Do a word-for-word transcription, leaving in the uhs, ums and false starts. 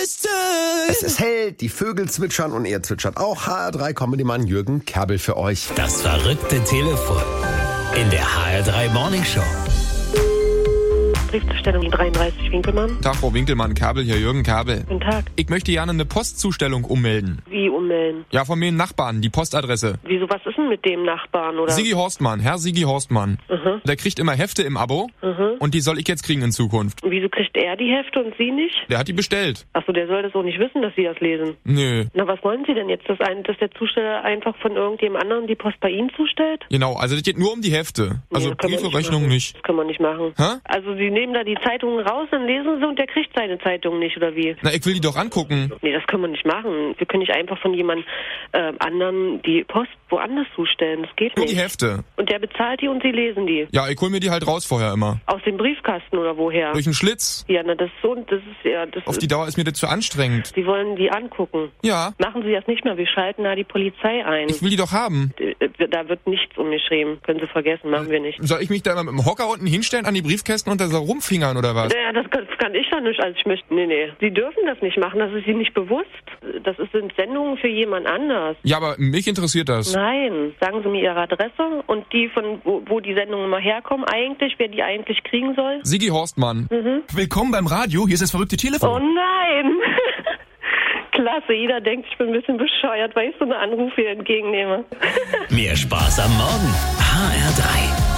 Es ist hell, die Vögel zwitschern und er zwitschert auch. H R drei Comedy-Mann Jürgen Kerbel für euch. Das verrückte Telefon in der H R drei Morning Show. Briefzustellung dreiunddreißig Winkelmann. Tag, Frau Winkelmann, Kerbel hier, Jürgen Kerbel. Guten Tag. Ich möchte gerne eine Postzustellung ummelden. Wie ummelden? Ja, von mir einen Nachbarn, die Postadresse. Wieso, was ist denn mit dem Nachbarn, oder? Sigi Horstmann, Herr Sigi Horstmann. Mhm. Der kriegt immer Hefte im Abo Mhm. und die soll ich jetzt kriegen in Zukunft. Und wieso kriegt er die Hefte und Sie nicht? Der hat die bestellt. Achso, der soll das auch nicht wissen, dass Sie das lesen. Nö. Na, was wollen Sie denn jetzt, dass, ein, dass der Zusteller einfach von irgendjemand anderem die Post bei Ihnen zustellt? Genau, also das geht nur um die Hefte. Also Nee, das können wir Briefe, nicht Rechnungen machen. nicht. Das können wir nicht machen. Hä? Also Sie nehmen da die Zeitungen raus, dann lesen Sie und der kriegt seine Zeitung nicht, oder wie? Na, ich will die doch angucken. Nee, das können wir nicht machen. Wir können nicht einfach von jemand äh, anderen die Post woanders zustellen. Das geht Nur nicht. die Hefte. Und der bezahlt die und Sie lesen die. Ja, ich hol mir die halt raus vorher immer. Aus dem Briefkasten oder woher? Durch einen Schlitz. Ja, na das ist so, das ist ja, das Auf die ist, Dauer ist mir das zu anstrengend. Sie wollen die angucken. Ja, Machen Sie das nicht mehr, wir schalten da die Polizei ein. ich will die doch haben. Äh, Da wird nichts umgeschrieben. Können Sie vergessen, machen wir nicht. Soll ich mich da immer mit dem Hocker unten hinstellen an die Briefkästen und da so rumfingern oder was? Ja, das kann, das kann ich doch nicht, also ich möchte, nee, nee. Sie dürfen das nicht machen, das ist Ihnen nicht bewusst. Das ist- sind Sendungen für jemand anders. Ja, aber mich interessiert das. Nein, sagen Sie mir Ihre Adresse und die, von wo, wo die Sendungen immer herkommen eigentlich, wer die eigentlich kriegen soll. Sigi Horstmann. Willkommen beim Radio, hier ist das verrückte Oh Telefon. nein! Klasse, jeder denkt, ich bin ein bisschen bescheuert, weil ich so eine Anrufe hier entgegennehme. Mehr Spaß am Morgen. H R drei.